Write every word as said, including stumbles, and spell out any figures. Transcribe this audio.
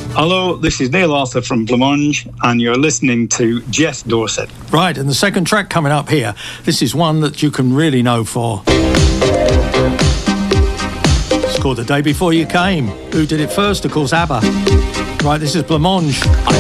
Hello, this is Neil Arthur from Blancmange, and you're listening to Jeff Dorset. Right, and the second track coming up here, this is one that you can really know for. It's called The Day Before You Came. Who did it first? Of course, ABBA. Right, this is Blancmange.